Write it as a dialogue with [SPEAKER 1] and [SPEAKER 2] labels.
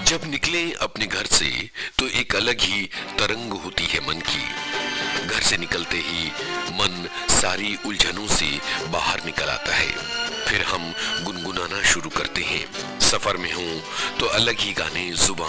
[SPEAKER 1] जब निकले अपने घर से तो एक अलग ही तरंग होती है मन की। घर से निकलते ही मन सारी उलझनों से बाहर निकल आता है। फिर हम गुनगुनाना शुरू करते हैं। सफर में हूँ तो अलग ही गाने जुबान